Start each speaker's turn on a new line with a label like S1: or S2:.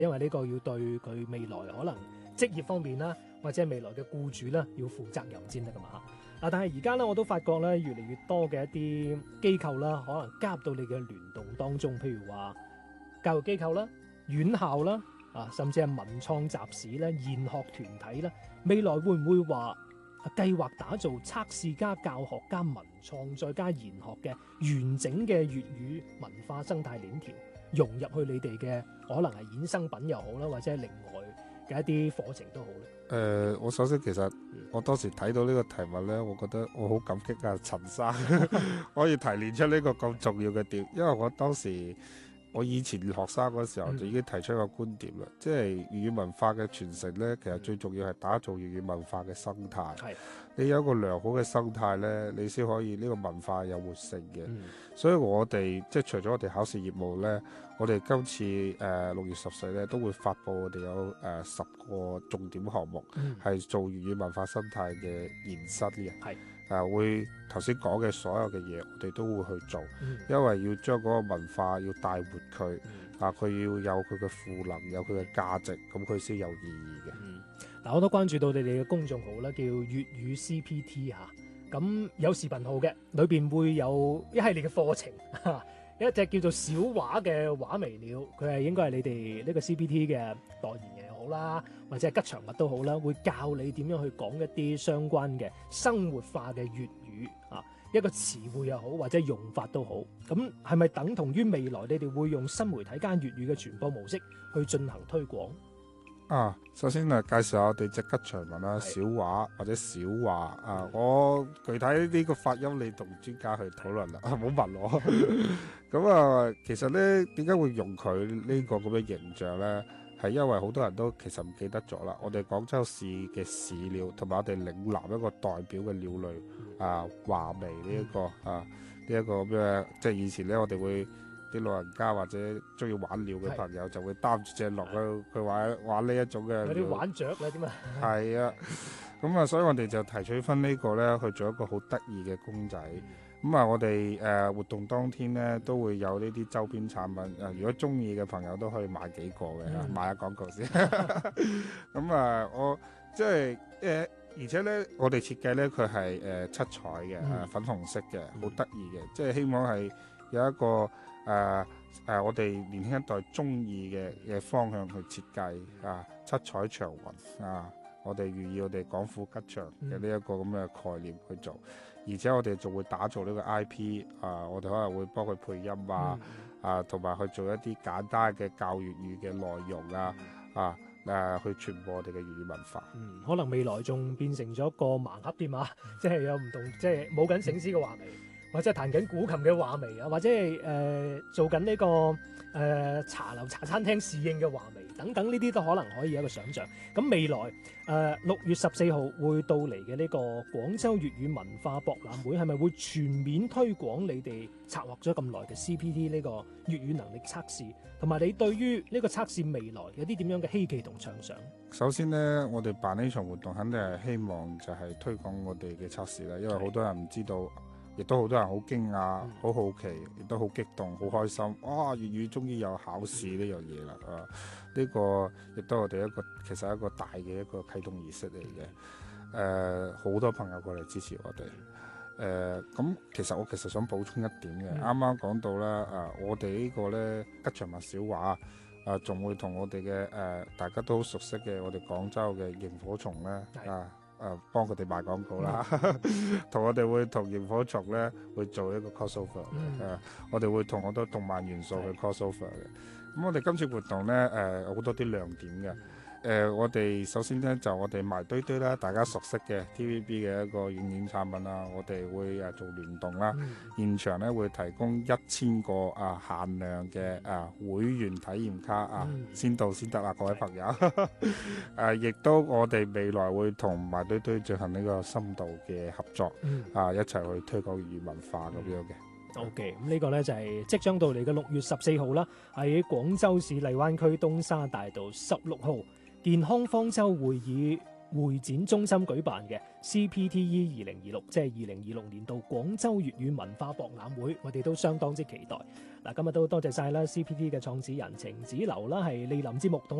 S1: 因為呢個要對佢未來可能職業方面啦，或者未來嘅僱主啦，要負責任先得噶嘛嚇。但係而家咧，我都發覺咧，越嚟越多嘅一啲機構啦，可能加入到你嘅聯動當中，譬如話教育機構啦、院校啦，甚至係文創集市咧、研學團體啦，未來會唔會話計劃打造測試加教學加文創再加研學嘅完整嘅粵語文化生態鏈條，融入去你哋嘅可能係衍生品又好啦，或者係另外嘅一啲課程都好咧。
S2: 我首先其實我當時睇到呢個題目呢，我覺得我好感激啊陳生可以提煉出呢個咁重要嘅點，因為我當時我以前學生嗰時候就已經提出一個觀點啦，即係粵語文化嘅傳承呢，其實最重要係打造粵語文化嘅生態。你有一個良好嘅生態呢，你先可以呢個文化有活性嘅。所以我哋即係除咗我哋考試業務呢，我哋今次6月14呢都會發布我哋有10個重點項目，係做粵語文化生態嘅延伸嘅。會頭先講嘅所有嘅嘢，我哋都會去做，因為要將嗰個文化要帶活佢，佢要有佢嘅賦能，有佢嘅價值，咁佢先有意義嘅。
S1: 嗱，我都關注到你哋嘅公眾號啦，叫粵語 CPT 嚇，咁有視頻號嘅，裏邊會有一系列嘅課程，一隻叫做小畫嘅畫眉鳥，佢係應該係你哋呢個 CPT 嘅代言嘅好啦，或者係吉祥物都好啦，會教你點樣去講一啲相關嘅生活化嘅粵語一個詞彙又好，或者用法都好。咁係咪等同於未來你哋會用新媒體加粵語嘅傳播模式去進行推廣？
S2: 首先介紹下我哋隻吉祥物啦，小畫或者小話我具體呢個發音你同專家去討論啦，唔好問我。咁其實呢點解會用佢呢個咁嘅形象呢？係因為好多人都其實唔記得咗啦。我哋廣州市嘅市鳥，同埋我哋嶺南一個代表嘅鳥類畫眉呢一個呢一個咩？即係以前呢，我哋會啲老人家或者中意玩鳥嘅朋友就會擔住隻落去玩呢一種嘅。
S1: 有啲玩雀咧點啊？
S2: 係啊，咁所以我哋就提取翻呢個呢去做一個好得意嘅公仔。我哋活動當天呢都會有呢啲周邊產品，如果中意嘅朋友都可以買幾個嘅，買下廣告先。我即係而且呢，我哋設計呢，佢係七彩嘅，粉紅色嘅，好得意嘅，即係希望係有一個我哋年輕一代中意嘅方向去設計七彩祥雲我哋寓意我哋廣府吉祥嘅呢一個咁嘅概念去做，而且我哋仲會打造呢個 IP 我哋可能會幫佢配音同埋去做一啲簡單嘅教粵語嘅內容去傳播我哋嘅粵語文化。
S1: 可能未來仲變成咗個盲盒添即係有唔同，即係舞緊醒獅嘅畫眉，或者彈緊古琴嘅畫眉或者係做緊呢個茶樓茶餐廳侍應嘅畫眉等等，呢啲都可能可以有一個想像。咁未來6月14號會到嚟嘅呢個廣州粵語文化博覽會，係咪會全面推廣你哋策劃咗咁耐嘅 CPT 呢個粵語能力測試？同埋你對於呢個測試未來有啲點樣嘅希冀同暢想？
S2: 首先呢，我哋辦呢場活動肯定係希望就係推廣我哋嘅測試啦，因為好多人唔知道。亦都好多人好驚訝、好好奇，亦都好激動、好開心。哇！粵語終於有考試呢樣嘢啦！呢個亦都我哋其實一個大嘅一個啟動儀式嚟嘅。好多朋友過嚟支持我哋。咁其實我想補充一點嘅，啱啱講到啦，我哋呢個咧吉祥物小話仲會同我哋嘅大家都好熟悉嘅我哋廣州嘅螢火蟲咧幫佢哋賣廣告啦，同我哋會同螢火蟲咧會做一個 crossover 我哋會同好多動漫元素去 crossover 嘅。咁我哋今次活動咧好多啲亮點嘅。我哋首先咧就我哋埋堆堆啦，大家熟悉嘅 TVB 嘅一個軟件產品啦，我哋會做聯動啦，現場咧會提供1000個限量嘅會員體驗卡先到先得啦，各位朋友。亦都我哋未來會同埋堆堆進行呢個深度嘅合作，一齊去推廣粵語文化咁樣嘅。
S1: OK， 咁呢個呢就係即將到嚟嘅6月14號啦，喺廣州市荔灣區東沙大道16號健康方舟會議會展中心舉辦嘅 CPTE 2026，即係2026年度廣州粵語文化博覽會，我哋都相當之期待。嗱，今日都多謝晒啦 CPT 嘅創始人程子樓啦，係蒞臨節目同